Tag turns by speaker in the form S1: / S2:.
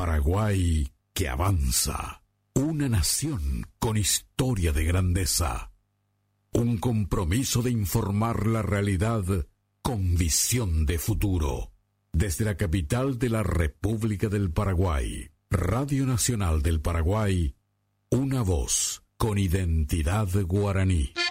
S1: Paraguay que avanza. Una nación con historia de grandeza. Un compromiso de informar la realidad con visión de futuro. Desde la capital de la República del Paraguay, Radio Nacional del Paraguay, una voz con identidad guaraní.